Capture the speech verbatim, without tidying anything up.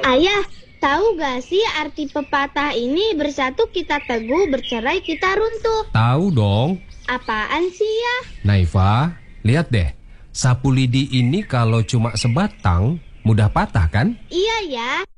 Ayah, tahu gak sih arti pepatah ini bersatu kita teguh, bercerai kita runtuh? Tahu dong. Apaan sih ya? Naifa, lihat deh. Sapu lidi ini kalau cuma sebatang, mudah patah kan? Iya ya.